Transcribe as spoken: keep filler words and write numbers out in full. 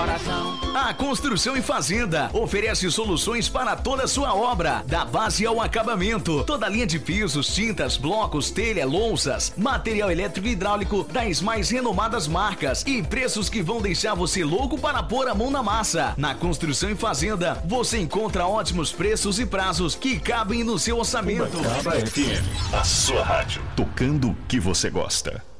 coração. A Construção e Fazenda oferece soluções para toda a sua obra, da base ao acabamento. Toda a linha de pisos, tintas, blocos, telha, louças, material elétrico e hidráulico das mais renomadas marcas e preços que vão deixar você louco para pôr a mão na massa. Na Construção e Fazenda, você encontra ótimos preços e prazos que cabem no seu orçamento. F M, a sua rádio, tocando o que você gosta.